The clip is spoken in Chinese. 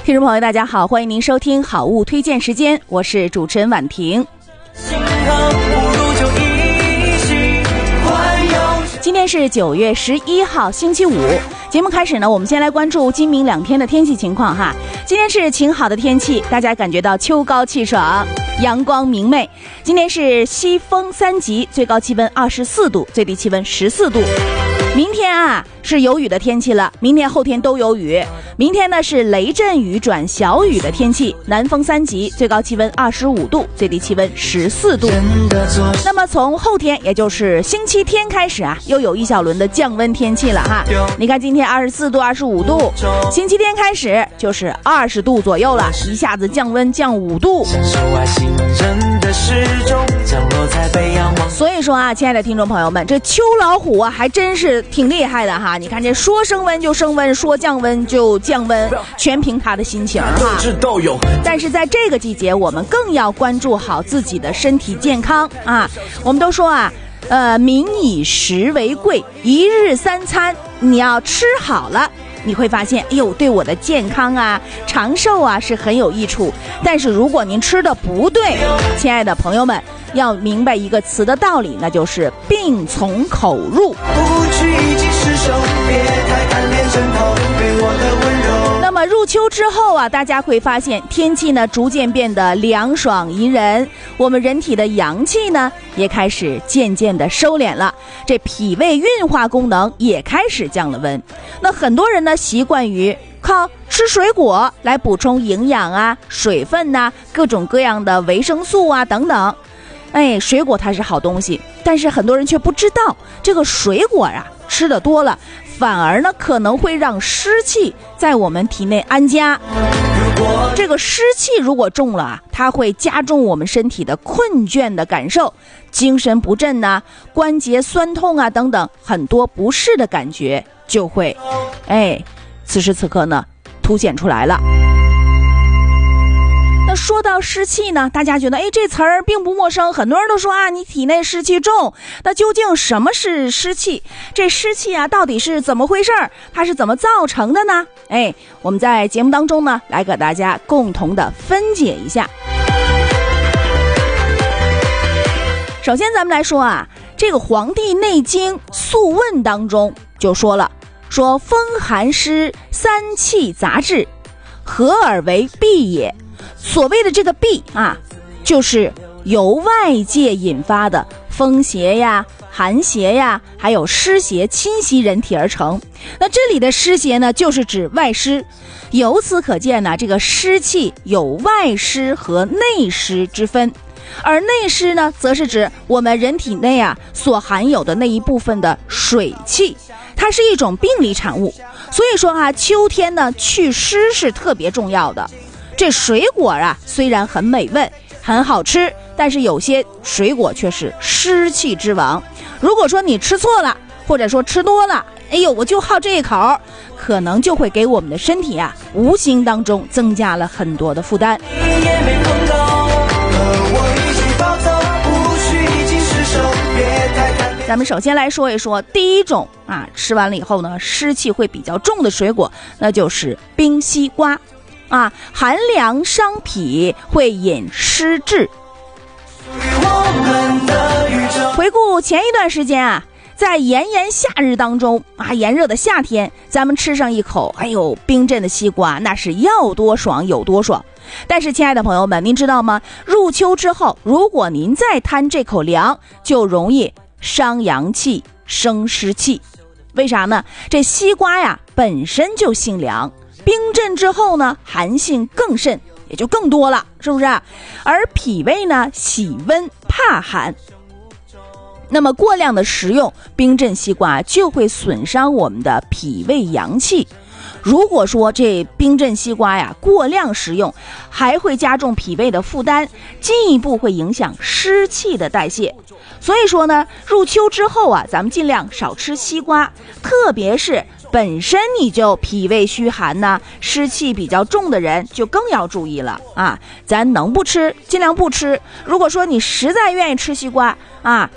听众朋友大家好，欢迎您收听好物推荐时间，我是主持人婉婷。今天是9月11号星期五，节目开始呢，我们先来关注今明2天的天气情况哈。今天是晴好的天气，大家感觉到秋高气爽，阳光明媚。今天是西风3级，最高气温24度，最低气温14度。明天啊是有雨的天气了，明天后天都有雨。明天呢是雷阵雨转小雨的天气，南风3级，最高气温25度，最低气温14度。那么从后天也就是星期天开始啊，又有一小轮的降温天气了哈。你看今天24度25度，星期天开始就是20度左右了，一下子降温降5度。所以说啊，亲爱的听众朋友们，这秋老虎啊还真是挺厉害的哈。你看这说升温就升温，说降温就降温，全凭他的心情哈。但是在这个季节，我们更要关注好自己的身体健康啊。我们都说啊，民以食为贵，一日3餐你要吃好了，你会发现，哎呦，对我的健康啊、长寿啊是很有益处。但是如果您吃的不对，亲爱的朋友们，要明白一个词的道理，那就是病从口入。那么入秋之后啊，大家会发现天气呢逐渐变得凉爽宜人，我们人体的阳气呢也开始渐渐的收敛了，这脾胃运化功能也开始降了温。那很多人呢习惯于靠吃水果来补充营养啊、水分啊、各种各样的维生素啊等等。水果它是好东西，但是很多人却不知道，这个水果啊吃的多了，反而呢可能会让湿气在我们体内安家。这个湿气如果重了啊，它会加重我们身体的困倦的感受，精神不振啊、关节酸痛啊等等，很多不适的感觉就会此时此刻呢凸显出来了。那说到湿气呢，大家觉得这词儿并不陌生，很多人都说啊，你体内湿气重。那究竟什么是湿气？这湿气啊到底是怎么回事？它是怎么造成的呢？我们在节目当中呢来给大家共同的分解一下。首先咱们来说啊，这个《黄帝内经·素问》当中就说了，说风寒湿3气杂至，合而为痹也。所谓的这个痹啊，就是由外界引发的风邪呀、寒邪呀，还有湿邪侵袭人体而成。那这里的湿邪呢，就是指外湿。由此可见呢，这个湿气有外湿和内湿之分。而内湿呢，则是指我们人体内啊所含有的那一部分的水气，它是一种病理产物。所以说啊，秋天呢祛湿是特别重要的。这水果啊虽然很美味很好吃，但是有些水果却是湿气之王。如果说你吃错了，或者说吃多了，我就好这一口，可能就会给我们的身体啊无形当中增加了很多的负担。咱们首先来说一说第一种啊，吃完了以后呢湿气会比较重的水果，那就是冰西瓜啊，寒凉伤脾，会引湿滞。回顾前一段时间啊，在炎夏日当中啊，炎热的夏天，咱们吃上一口冰镇的西瓜，那是要多爽有多爽。但是亲爱的朋友们，您知道吗？入秋之后，如果您再贪这口凉，就容易伤阳气生湿气。为啥呢？这西瓜呀本身就性凉，冰镇之后呢寒性更甚，也就更多了，是不是？而脾胃呢喜温怕寒，那么过量的食用冰镇西瓜就会损伤我们的脾胃阳气。如果说这冰镇西瓜呀过量食用，还会加重脾胃的负担，进一步会影响湿气的代谢。所以说呢，入秋之后啊，咱们尽量少吃西瓜，特别是本身你就脾胃虚寒呐，湿气比较重的人就更要注意了啊！咱能不吃尽量不吃。如果说你实在愿意吃西瓜啊，